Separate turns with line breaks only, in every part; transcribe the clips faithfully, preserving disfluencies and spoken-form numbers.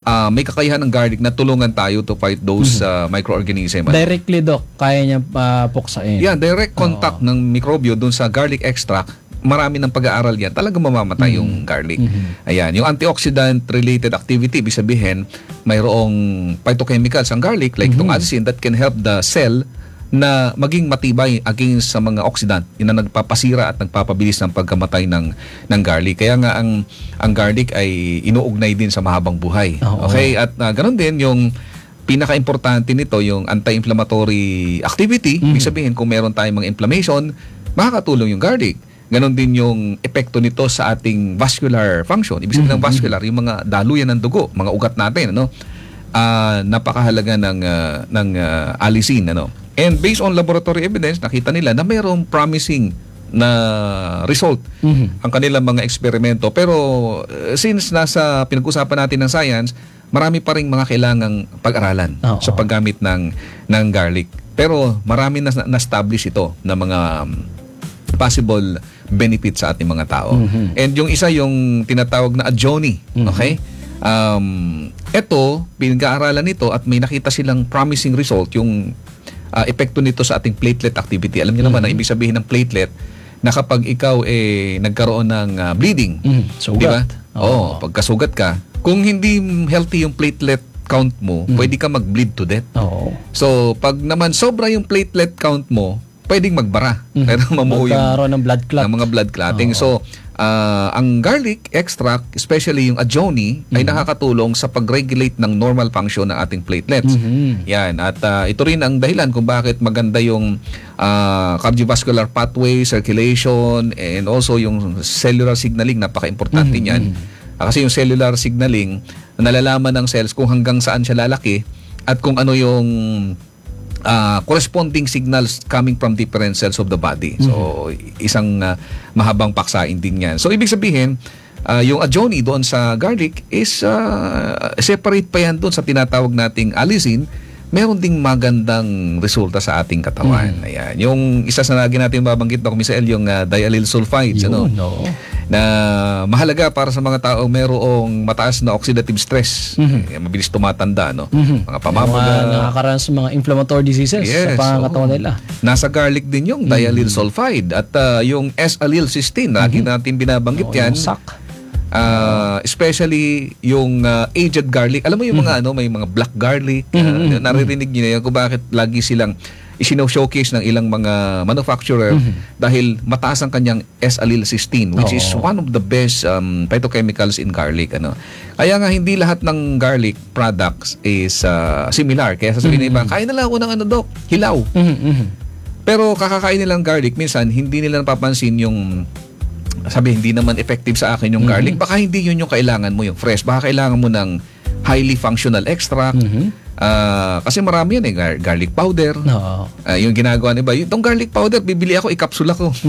uh, may kakayahan ng garlic na tulungan tayo to fight those uh, microorganism.
Directly, Doc, kaya niya uh, puksain.
Yeah, direct contact Oo. ng mikrobyo dun sa garlic extract. Marami ng pag-aaral yan, talagang mamamatay mm-hmm. yung garlic. Mm-hmm. Ayan, yung antioxidant-related activity, ibig sabihin, mayroong phytochemicals ang garlic, like mm-hmm. itong allicin, that can help the cell na maging matibay against sa mga oxidant, yun na nagpapasira at nagpapabilis ng pagkamatay ng, ng garlic. Kaya nga ang, ang garlic ay inuugnay din sa mahabang buhay. Oh, okay, at uh, ganun din yung pinaka-importante nito, yung anti-inflammatory activity, mm-hmm. ibig sabihin kung meron tayong mga inflammation, makakatulong yung garlic. Ganon din yung epekto nito sa ating vascular function. Ibig sabihin mm-hmm. ng vascular, yung mga daluyan ng dugo, mga ugat natin, ano? Uh, napakahalaga ng uh, ng uh, allicin, ano? And based on laboratory evidence, nakita nila na mayroong promising na result mm-hmm. ang kanilang mga eksperimento. Pero uh, since nasa pinag-usapan natin ng science, marami pa ring mga kailangang pag-aralan oh, sa paggamit ng ng garlic. Pero marami na na-establish ito na mga um, possible benefit sa ating mga tao. Mm-hmm. And yung isa yung tinatawag na adjoni. Mm-hmm. Okay? Um, ito, pinag-aaralan nito at may nakita silang promising result yung uh, epekto nito sa ating platelet activity. Alam niyo mm-hmm. naman na ibig sabihin ng platelet na kapag ikaw eh nagkaroon ng uh, bleeding,
mm-hmm. sugat.
Di ba?
Oh.
Oo, pagkasugat ka, kung hindi healthy yung platelet count mo, mm-hmm. pwede ka mag-bleed to death.
Oh.
So, pag naman sobra yung platelet count mo, pwedeng magbara. Mm-hmm. Pero mamuho yung
ng blood clot.
ng mga blood clotting. Oh. So, uh, ang garlic extract, especially yung adjoni, mm-hmm. ay nakakatulong sa pag-regulate ng normal function ng ating platelets. Mm-hmm. Yan. At uh, ito rin ang dahilan kung bakit maganda yung uh, cardiovascular pathway, circulation, and also yung cellular signaling. Napaka-importante mm-hmm. niyan. Uh, kasi yung cellular signaling, nalalaman ng cells kung hanggang saan siya lalaki at kung ano yung Uh, corresponding signals coming from different cells of the body. So, mm-hmm. isang uh, mahabang paksain din yan. So, ibig sabihin, uh, yung adjoni doon sa garlic is uh, separate pa yan doon sa tinatawag nating allicin. Meron ding magandang resulta sa ating katawan. Mm-hmm. Ayan. Yung isa sa lagi natin babanggit na kumisel, yung uh, diallyl sulfides. Yun, ano? No. Na mahalaga para sa mga tao merong mataas na oxidative stress. Mm-hmm. Eh, mabilis tumatanda, no? Mm-hmm. Mga pamamaga.
Mga nakakaranas ng mga inflammatory diseases
yes,
sa pangangatawan nila.
Nasa garlic din yung diallyl mm-hmm. sulfide at uh, yung S-allylcysteine. Lagi mm-hmm. natin binabanggit oh, yan.
Yung sak.
Uh, especially yung uh, aged garlic. Alam mo yung mga mm-hmm. ano, may mga black garlic. Uh, mm-hmm. Naririnig niyo na yan kung bakit lagi silang isino-showcase ng ilang mga manufacturer mm-hmm. dahil mataas ang kanyang S-allylcysteine which oh. is one of the best um, phytochemicals in garlic. Ano. Kaya nga hindi lahat ng garlic products is uh, similar. Kaya sasabihin mm-hmm. na iba, kain na lang ako ng ano, Doc, hilaw. Mm-hmm. Pero kakakain nilang garlic, minsan hindi nila napapansin yung sabi, hindi naman effective sa akin yung mm-hmm. garlic. Baka hindi yun yung kailangan mo, yung fresh. Baka kailangan mo ng highly functional extract. Mm-hmm. Uh, kasi marami yan eh. Gar- garlic powder. No. Uh, yung ginagawa niba, yung garlic powder, bibili ako, ikapsula ko.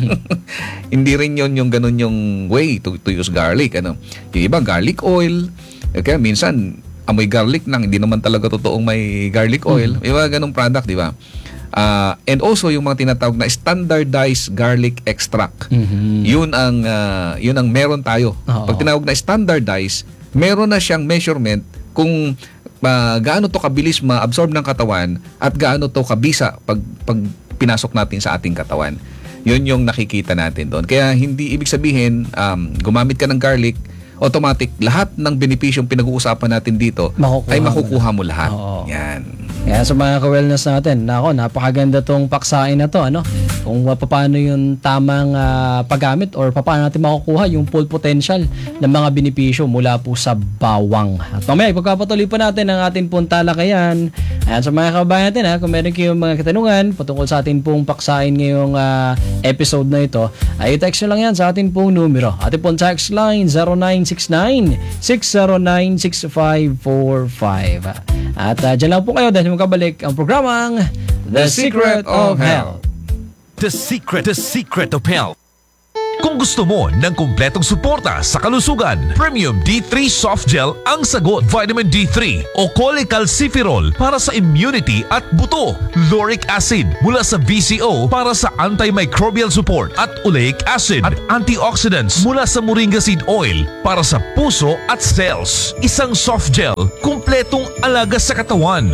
Hindi rin yun yung ganun yung way to, to use garlic. Ano? Yung iba, garlic oil. Kaya minsan, amoy garlic lang. Hindi naman talaga totoong may garlic oil. Mm-hmm. Iba ganung product, di ba? Uh, and also yung mga tinatawag na standardized garlic extract. Mm-hmm. Yun ang uh, yun ang meron tayo. Oo. Pag tinawag na standardized, meron na siyang measurement kung uh, gaano to kabilis ma-absorb ng katawan at gaano to kabisa pag pag pinasok natin sa ating katawan. Yun yung nakikita natin doon. Kaya hindi ibig sabihin um, gumamit ka ng garlic, automatic lahat ng benepisyong pinag-uusapan natin dito makukuha ay makukuha mo, mo lahat. Oo. Yan.
Kaya sa mga ka-wellness natin, nako, napakaganda tong paksain na to, ano? Kung paano yung tamang uh, paggamit or paano natin makukuha yung full potential ng mga benepisyo mula po sa bawang. At mamaya, ipagpapatuloy po natin ang ating pong talakayan. Ayan, sa mga kabayan natin, ha, kung meron kayong mga katanungan patungkol sa ating pong paksain ngayong uh, episode na ito, ay text nyo lang yan sa ating pong numero. Ating pong text line zero nine six nine, six zero nine, six five four five. At uh, dyan lang po kayo dahil magkabalik ang programang The Secret of Health.
The Secret, The Secret of Health. Kung gusto mo ng kumpletong suporta sa kalusugan, Premium D three Soft Gel ang sagot. Vitamin D three o cholecalciferol para sa immunity at buto. Lauric acid mula sa V C O para sa antimicrobial support at oleic acid at antioxidants mula sa moringa seed oil para sa puso at cells. Isang soft gel, kumpletong alaga sa katawan.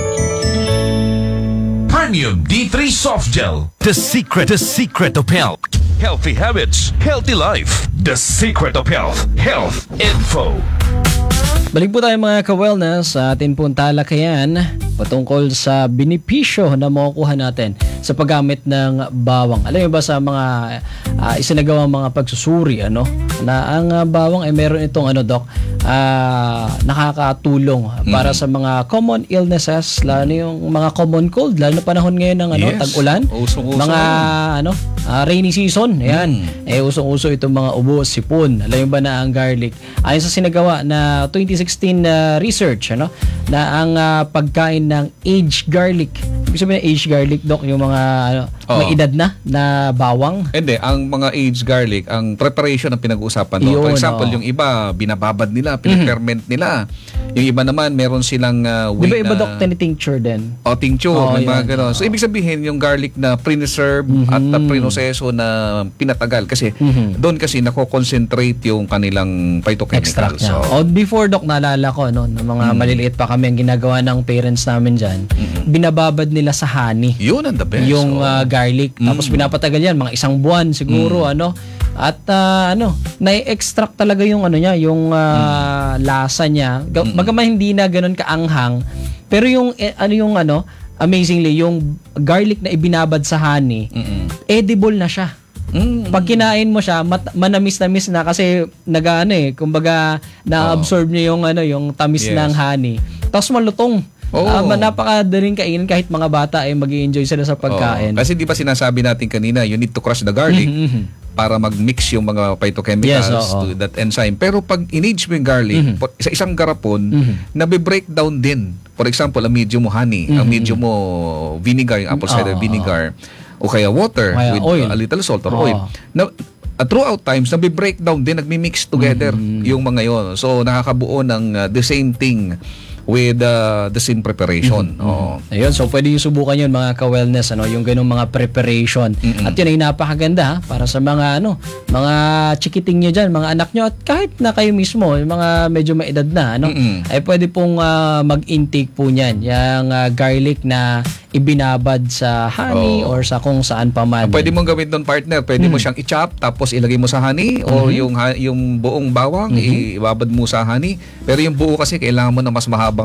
Premium D three Soft Gel. The secret, the secret of health. Healthy habits, healthy life. The secret of health. Health Info.
Balik po tayo mga ka-wellness sa atin pong talakayan patungkol sa benepisyo na makukuha natin sa paggamit ng bawang. Alam mo ba sa mga uh, isinagawang mga pagsusuri, ano, na ang uh, bawang ay meron itong ano, Doc, uh, nakakatulong para mm. sa mga common illnesses, lalo yung mga common cold, lalo na panahon ngayon ng ano,
yes.
tag-ulan,
Usong-uso.
mga ano, uh, rainy season, ayan. Mm. Eh usong-uso itong mga ubo, sipon. Alam mo ba na ang garlic? Ayon sa sinagawa na twenty sixteen uh, research, ano, na ang uh, pagkain ng aged garlic. Ibig sabihin ng aged garlic, Doc, yung mga ano, may edad na na bawang.
Hindi, ang mga aged garlic, ang preparation ang pinag-uusapan doon.
Yun,
For example,
oh.
yung iba, binababad nila, piniferment mm-hmm. nila. Yung iba naman, meron silang uh,
way
Di ba
iba,
na...
Doc, tincture din?
O, tincture,
Oh,
may mga
yan.
gano'n. So, ibig sabihin, yung garlic na pre-preserve
Mm-hmm.
at uh, prinoseso na pinatagal. Kasi,
Mm-hmm.
doon kasi nako-concentrate yung kanilang
Extract
phytochemicals.
niya.
So,
O, before, Doc, naalala ko, no, ng mga maliliit pa kami, ang ginagawa ng parents namin dyan, binababad nila sa honey.
yun ang the best.
Yung
So,
uh, garlic. Tapos pinapatagal yan, mga isang buwan siguro, ano. At uh, ano, na-extract talaga yung ano niya, yung uh, lasa niya. Ga- Bagaman hindi na ganoon kaanghang, pero yung eh, ano yung ano, amazingly, yung garlic na ibinabad sa honey, edible na siya.
Mm.
Pag kinain mo siya, mat- manamis-namis na kasi nag-ano eh, kumbaga na-absorb niya yung ano, yung tamis
Yes.
ng honey. Tapos malutong.
Oo.
Ah, ma- napakadaling kainin kahit mga bata ay mag-i-enjoy sila sa pagkain.
Oo. Kasi di ba sinasabi natin kanina, you need to crush the garlic para mag-mix yung mga phytochemicals
Yes, oo.
to that enzyme. Pero pag in-age mo yung garlic, po- sa isang garapon, nabe-breakdown din. For example, ang medium mo honey, ang medium mo vinegar, yung apple cider
Oo,
vinegar, o kaya water
Kaya
with
oil.
a little salt or
Oo.
oil. Na, uh, throughout times, nabe-breakdown din, nagmi-mix together yung mga yon. So, nakakabuo ng uh, the same thing with uh, the same preparation. Oo.
Ayun, so pwede yung subukan yun mga ka-wellness, ano, yung ganung mga preparation. At yun ay napakaganda ha, para sa mga ano, mga chikiting nyo dyan, mga anak nyo, at kahit na kayo mismo, yung mga medyo may edad na, ano,
Mm-mm.
ay pwede pong ah, mag-intake po niyan, yung ah, garlic na ibinabad sa honey
Oo.
or sa kung saan pa man.
Ang pwede mong gawin doon, partner, pwede mo siyang i-chop tapos ilagay mo sa honey o yung ha- yung buong bawang ibabad mo sa honey. Pero yung buo kasi kailangan mo na mas mahabang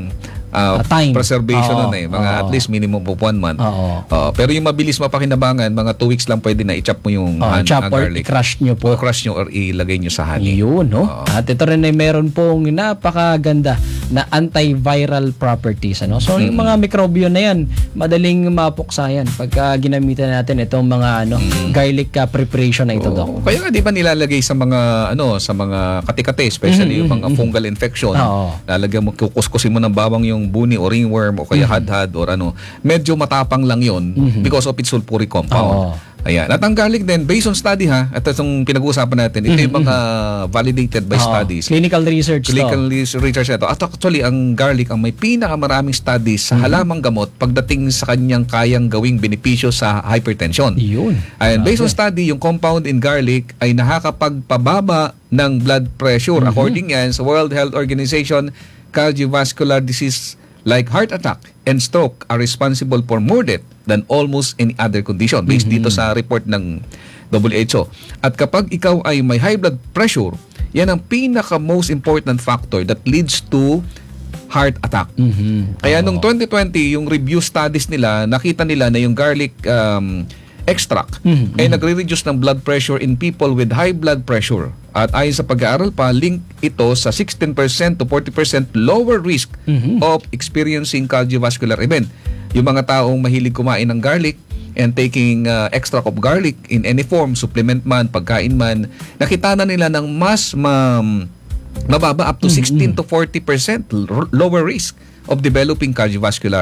uh,
Ah, time.
preservation
Oo.
nun eh. Mga
Oo.
at least minimum of one month.
Oo.
Oo. Pero yung mabilis mapakinabangan, mga two weeks lang pwede na i-chop mo yung
Oh,
han-
chop
ang
or
garlic.
i-crush nyo
O
po.
crush nyo or ilagay nyo sa honey.
Yun, no?
Oo.
At ito rin ay meron pong napakaganda na antiviral properties, ano? So, yung mga mikrobyo na yan, madaling mapuksa yan pagka ginamitan natin itong mga ano, garlic uh, preparation na ito,
Oo.
Doc.
Kaya nga di ba nilalagay sa mga ano sa mga katikate, especially yung mga fungal infection.
Oo.
Lalagyan mo, kukuskusin mo ng bawang yung buni o ringworm o kaya hadhad or ano. Medyo matapang lang yon because of its sulfuric compound.
Oo.
Ayan. At ang garlic din, based on study ha, at itong pinag-uusapan natin, ito yung mga validated by
Oo.
studies.
Clinical research
Clinical
to.
research ito. At actually, ang garlic ang may pinakamaraming studies sa halamang gamot pagdating sa kanyang kayang gawing benepisyo sa hypertension.
Yun.
Ayan, based on study, yung compound in garlic ay nakakapagpababa ng blood pressure. According yan sa World Health Organization, cardiovascular disease like heart attack and stroke are responsible for more death than almost any other condition based dito sa report ng W H O. At kapag ikaw ay may high blood pressure, yan ang pinaka most important factor that leads to heart attack.
Mhm.
Kaya nung twenty twenty, yung review studies nila, nakita nila na yung garlic um, extract
Mhm,
ay nagre-reduce ng blood pressure in people with high blood pressure. At ayon sa pag-aaral pa, link ito sa sixteen percent to forty percent lower risk of experiencing cardiovascular event. Yung mga taong mahilig kumain ng garlic and taking uh, extract of garlic in any form, supplement man, pagkain man, nakita na nila ng mas ma- mababa up to sixteen to forty percent l- lower risk of developing cardiovascular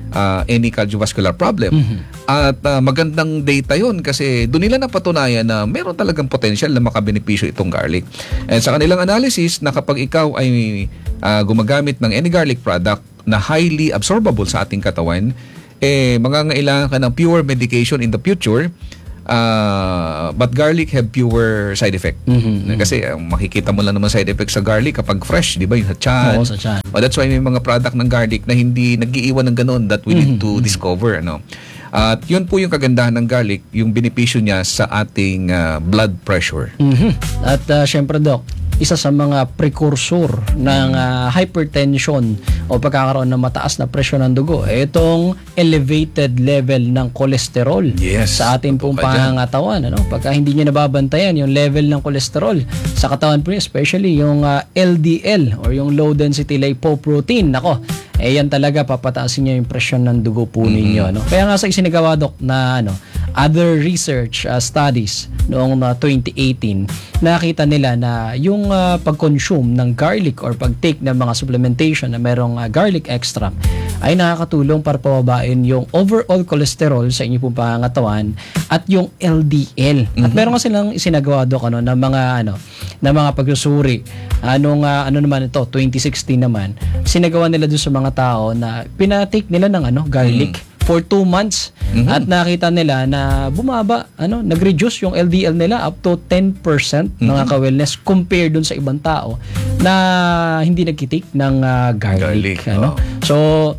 uh, any cardiovascular problem. At uh, magandang data yun kasi doon nila napatunayan na meron talagang potential na makabenepisyo itong garlic. And sa kanilang analysis na kapag ikaw ay uh, gumagamit ng any garlic product na highly absorbable sa ating katawan, eh mangangailangan ka ng pure medication in the future. Uh, but garlic have fewer side effect.
Mhm, mhm.
Kasi uh, makikita mo lang naman side effect sa garlic kapag fresh, di ba? Yung sa tiyan.
Oo, sa tiyan.
Oh, that's why may mga product ng garlic na hindi nag-iiwan ng ganun that we need to discover. Ano? At yun po yung kagandahan ng garlic, yung benepisyo niya sa ating uh, blood pressure.
Mhm. At uh, syempre, Doc, isa sa mga precursor ng uh, hypertension o pagkakaroon ng mataas na presyon ng dugo, eh, itong elevated level ng cholesterol
Yes.
sa ating pong
Totoo ka dyan.
pangangatawan. Ano? Pagka hindi nyo nababantayan yung level ng cholesterol sa katawan po, especially yung uh, L D L or yung low density lipoprotein, nako, eh yan talaga papataasin niya yung presyon ng dugo po ninyo. Ano? Kaya nga sa isinagawa, Doc, na ano, other research uh, studies noong uh, twenty eighteen, nakita nila na yung uh, pag-consume ng garlic or pag-take ng mga supplementation na merong uh, garlic extract ay nakakatulong para pababain yung overall cholesterol sa inyo pong pangangatawan at yung L D L. At meron nga silang isinagawa, Doc, ano, na mga ano, na mga pagsusuri. Anong uh, ano naman ito, twenty sixteen naman, sinagawa nila doon sa mga tao na pinatake nila ng ano, garlic for two months at nakita nila na bumaba, ano, nag-reduce yung L D L nila up to ten percent mga ka-wellness compared dun sa ibang tao na hindi nagkitik ng uh, garlic,
Garlic,
ano.
oo.
So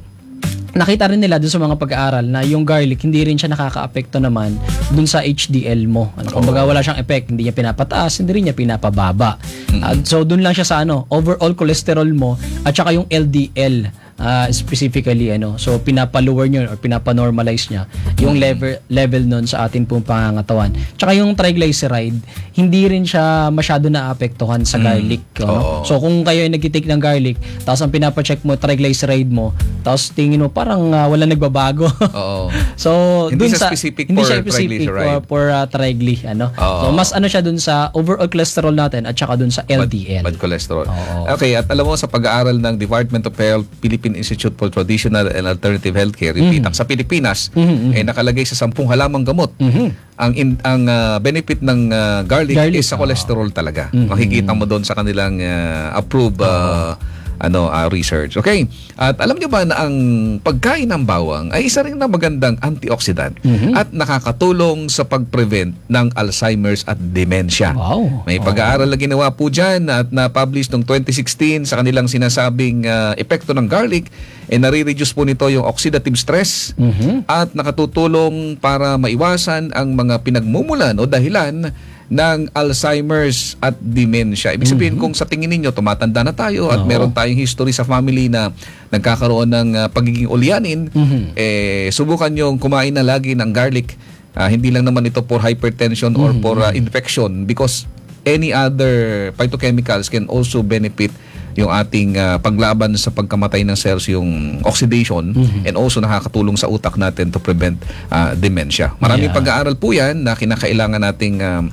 nakita rin nila dun sa mga pag-aaral na yung garlic hindi rin siya nakaka-apekto naman dun sa H D L mo. Ano, kumbaga wala siyang effect, hindi niya pinapataas, hindi rin niya pinapababa. Uh, so dun lang siya sa ano, overall cholesterol mo at saka yung L D L. Uh, specifically, ano, so pinapa-lower nyo or pinapa-normalize niya yung level level nun sa atin pong pangangatawan. Tsaka yung triglyceride, hindi rin siya masyado naapektuhan sa garlic. Ano?
Oo.
So kung kayo ay nagtitake ng garlic, tapos ang pinapacheck mo triglyceride mo, tapos tingin mo parang uh, wala nagbabago.
Oo.
So
Hindi
dun
siya
sa
specific
hindi
for
siya specific
triglyceride.
for, for uh, trigly, ano.
Oo.
So mas ano siya dun sa overall cholesterol natin at saka dun sa L D L.
Bad, bad cholesterol.
Oo.
Okay, at alam mo sa pag-aaral ng Department of Health, Philippine Institute for Traditional and Alternative Healthcare, yung PITAC, sa Pilipinas, eh nakalagay sa sampung halamang gamot. Ang in, ang uh, benefit ng uh, garlic,
Garlic,
is sa
oo.
cholesterol talaga. Makikita mo doon sa kanilang uh, approved uh, ano uh, research. Okay? At alam niyo ba na ang pagkain ng bawang ay isa rin na magandang antioxidant at nakakatulong sa pag-prevent ng Alzheimer's at dementia.
Wow.
May pag-aaral na ginawa po dyan at na-publish noong twenty sixteen sa kanilang sinasabing uh, epekto ng garlic, eh nare-reduce po nito yung oxidative stress at nakatutulong para maiwasan ang mga pinagmumulan o dahilan ng Alzheimer's at dementia. Ibig sabihin, kung sa tingin ninyo tumatanda na tayo at
Oo.
meron tayong history sa family na nagkakaroon ng uh, pagiging ulyanin, eh subukan yung kumain na lagi ng garlic. Ah, hindi lang naman ito for hypertension or for uh, infection, because any other phytochemicals can also benefit yung ating uh, paglaban sa pagkamatay ng cells, yung oxidation, and also nakakatulong sa utak natin to prevent uh, dementia. Maraming
Yeah.
pag-aaral po yan na kinakailangan nating uh,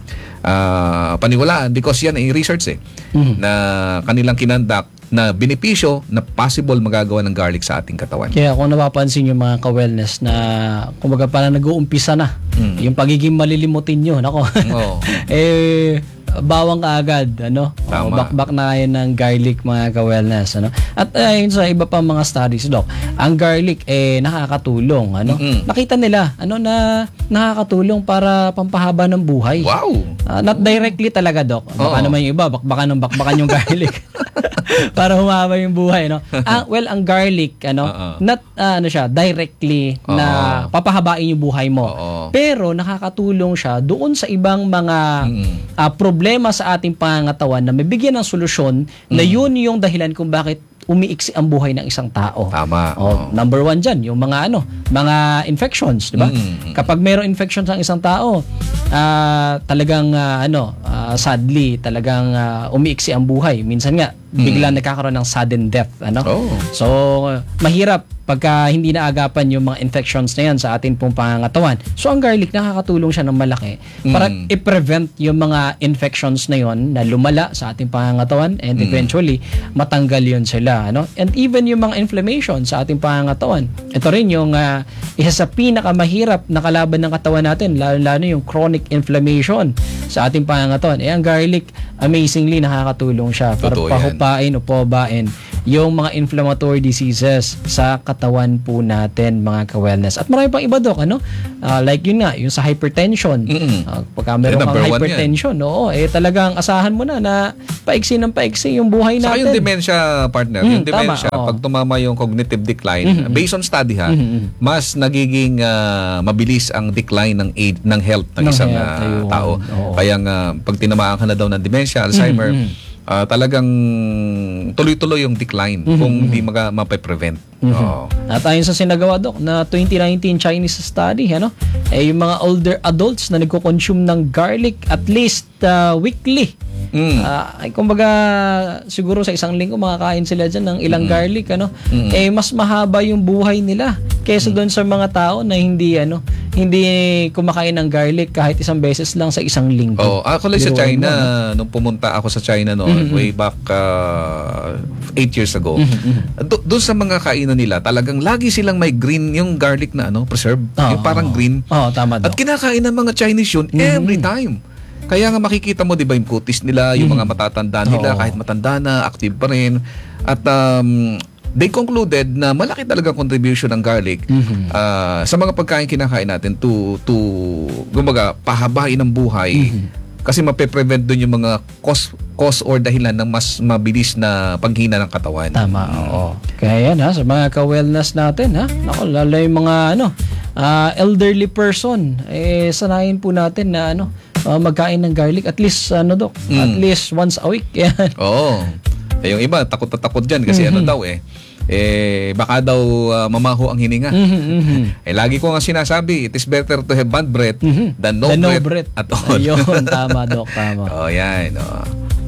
uh, paniwalaan because yan ay research eh, na kanilang kinandak na benepisyo na possible magagawa ng garlic sa ating katawan.
Kaya kung napapansin yung mga ka-wellness na kumbaga parang nag-uumpisa na yung pagiging malilimutin nyo, nako.
Oo.
eh bawang kaagad, ano? O,
Tama.
bakbak na kayo ng garlic, mga ka-wellness, ano? At ayun sa iba pang mga studies, Doc, ang garlic eh nakakatulong, ano?
Mm-mm.
Nakita nila, ano, na nakakatulong para pampahaba ng buhay.
Wow!
Ah, not directly talaga, Doc. Baka
Oo.
naman yung iba, bakbakan ng bakbakan yung garlic. Para humaba yung buhay, no? Ah, well, ang garlic, ano,
Oo.
not, ah, ano siya, directly na
Oo.
papahabain yung buhay mo.
Oo.
Pero nakakatulong siya doon sa ibang mga
Mm.
ah, problema sa ating pangangatawan na mabigyan ng solusyon na
Mm.
yun yung dahilan kung bakit umiiksi ang buhay ng isang tao.
Tama.
Oh,
Oo.
number one dyan, yung mga ano, mga infections, di ba?
Mm.
Kapag mayroong infection sa isang tao, ah, talagang ah, ano, ah, sadly, talagang ah, umiiksi ang buhay. Minsan nga, biglang nagkakaroon ng sudden death, ano?
Oh.
So, mahirap pagka hindi naagapan yung mga infections na yan sa atin pong pangangatawan. So ang garlic nakakatulong siya ng malaki para
Mm.
i-prevent yung mga infections na yon na lumala sa ating pangangatawan and eventually matanggal yun sila, ano? And even yung mga inflammation sa ating pangangatawan. Ito rin yung uh, isa sa pinakamahirap na kalaban ng katawan natin, lalo-lalo yung chronic inflammation sa ating pangangatawan. Eh ang garlic, amazingly nakakatulong siya para
Totoo yan.
pahupain o pobain yung mga inflammatory diseases sa katawan po natin, mga ka-wellness. At marami pang iba, Dok, ano? Ah, like yun nga, yung sa hypertension.
Mm-mm.
Ah, pagka meron
Eh, number
kang
one
hypertension, oo, eh talagang asahan mo na na paiksi ng paiksi yung buhay
Saka
natin.
yung dementia, partner,
Mm,
yung dementia,
tama, oo.
pag tumama yung cognitive decline, based on study ha,
Mhm.
mas nagiging ah, mabilis ang decline ng age, ng health ng
Ng
isang
health,
ah,
ayun.
tao.
Oo.
Kaya nga, pag tinamaan ka na daw ng dementia, Alzheimer,
Mhm.
ah, talagang tuloy-tuloy yung decline kung hindi maga, mape-prevent. Oo.
At ayon sa sinagawa, Dok, na twenty nineteen Chinese study, ano, eh yung mga older adults na nagko-consume ng garlic at least ah, weekly.
Mm.
Ah, ay kumbaga siguro sa isang linggo makakain sila diyan ng ilang garlic, ano. Eh mas mahaba yung buhay nila kaysa doon sa mga tao na hindi ano, hindi kumakain ng garlic kahit isang beses lang sa isang linggo.
Oh, actually sa
Biruin
China,
mo, no?
nung pumunta ako sa China noon, way back uh, eight years ago, do- doon sa mga kainan nila, talagang lagi silang may green, yung garlic na ano, preserve,
Oo.
yung parang green.
Oo, tama,
At
Dok.
kinakain ng mga Chinese yun every time. Kaya nga makikita mo, di ba, yung kutis nila, yung mga matatanda nila,
Oo.
kahit matanda na, active pa rin. At um, they concluded na malaki talaga contribution ng garlic ah, sa mga pagkain kinakain natin to, to gumaga, pahabain ang buhay. Kasi mape-prevent doon yung mga cause, cause or dahilan ng mas mabilis na paghina ng katawan.
Tama, oo. Kaya yan ha, sa mga ka-wellness natin ha. Nako, lalo yung mga ano, ah, elderly person, eh sanayin po natin na ano, ah, magkain ng garlic at least ano, Dok, at least once a week. Yan.
Oo. Eh, yung iba, takot na takot dyan kasi ano daw eh, eh baka daw ah, mamaho ang hininga. Eh lagi ko nga sinasabi, it is better to have bad breath than no,
The no
breath,
breath.
at all.
Ayun, tama, Dok, tama.
Oh, yan. Oh.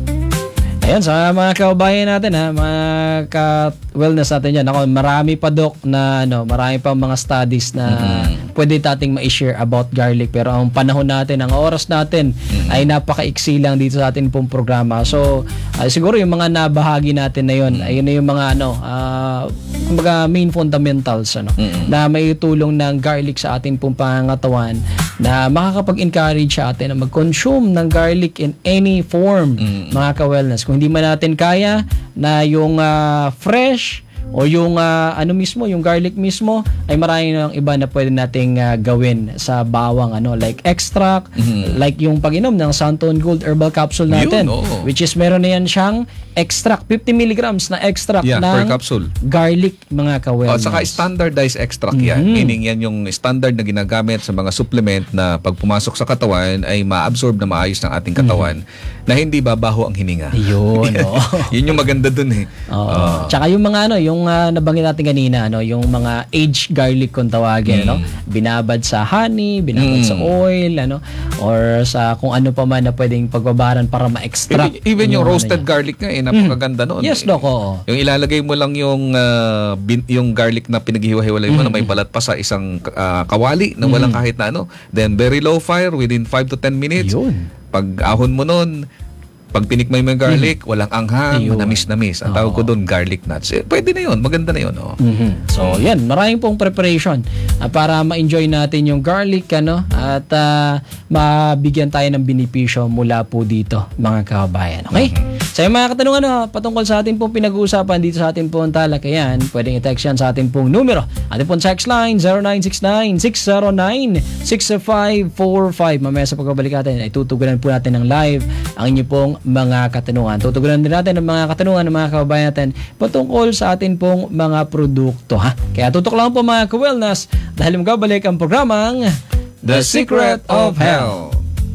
Ayan, sa mga kababayan natin ha, mga ka-wellness natin dyan. Ako, marami pa, Dok, na ano, marami pa mga studies na pwede nating ma-share about garlic. Pero ang panahon natin, ang oras natin ay napaka-iksi lang dito sa atin pong programa. So, ah, siguro yung mga nabahagi natin na yun, ayun na yung mga ano, ah, kumbaga main fundamentals ano, na may tulong ng garlic sa atin pong pangangatawan na makakapag-encourage sa atin na mag-consume ng garlic in any form, mga ka-wellness. Kung hindi man natin kaya na yung ah, fresh o yung ah, ano mismo, yung garlic mismo, ay marami ng iba na pwede nating ah, gawin sa bawang, ano, like extract, like yung pag-inom ng Santon Gold Herbal Capsule natin,
Yun, oo.
which is meron na yan siyang extract, fifty milligrams na extract
Yeah, per
ng
capsule.
garlic, mga
Oh,
ka-wellness.
saka standardized extract yan. Meaning yan yung standard na ginagamit sa mga supplement na pag pumasok sa katawan ay ma-absorb na maayos ng ating katawan na hindi babaho ang hininga.
Yun, oo.
Yun yung maganda dun eh.
Oo. Tsaka yung mga ano, yung ah, nabanggit natin kanina, ano, yung mga aged garlic kung tawagin, ano, binabad sa honey, binabad sa oil, ano, or sa kung ano pa man na pwedeng pagbabaran para ma-extract.
Even, even yung
ano
roasted
niya.
garlic nga eh, napakaganda noon.
Yes, Dok, oo.
Yung ilalagay mo lang yung ah, bin- yung garlic na pinaghiwa-hiwalay mo na may balat pa sa isang ah, kawali na walang kahit na ano. Then very low fire within five to ten minutes.
Yun.
Pag ahon mo nun, pag tinikmay mo yung garlic, walang anghang,
Ayun.
namis-namis. Ang tawag ko doon, garlic nuts. Eh, pwede na yun. Maganda na yun. Oh.
Mhm. So, yan, maraming pong preparation ah, para ma-enjoy natin yung garlic, ano, at ah, mabigyan tayo ng benepisyo mula po dito, mga kababayan. Okay? Sa yung mga katanungan ano, patungkol sa ating pong pinag-uusapan dito sa ating pong talakayan, pwedeng i-text yan sa ating pong numero. Ating pong text line, zero nine six nine, six zero nine, six five four five. Mamaya sa pagbabalik natin, ay tutugunan po natin ng live ang inyo pong mga katanungan. Tutugunan din natin ang mga katanungan ng mga kababayan natin patungkol sa atin pong mga produkto. Ha? Kaya tutok lang po mga ka-wellness dahil magabalik ang programang
The Secret of Health.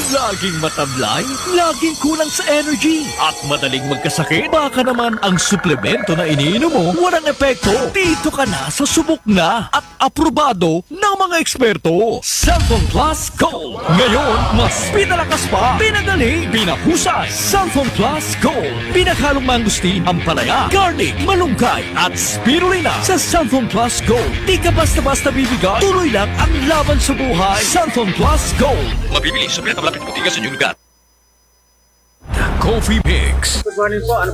Laging matablay, laging kulang sa energy, at madaling magkasakit. Baka naman ang suplemento na iniinom mo walang epekto. Dito ka na sa subok na at aprobado ng mga eksperto. Cellphone Plus Gold. Ngayon, mas pinalakas pa, pinadali, pinahusay. Cellphone Plus Gold. Pinakhalong mangustin, ampalaya, garlic, malunggay, at spirulina. Sa Cellphone Plus Gold, di ka basta-basta bibigay. Tuloy lang ang laban sa buhay. Cellphone Plus Gold. Mabibili sa pinatamalapit mo tigas sa inyong lugar.
Coffee Mix.
Good morning po. Ano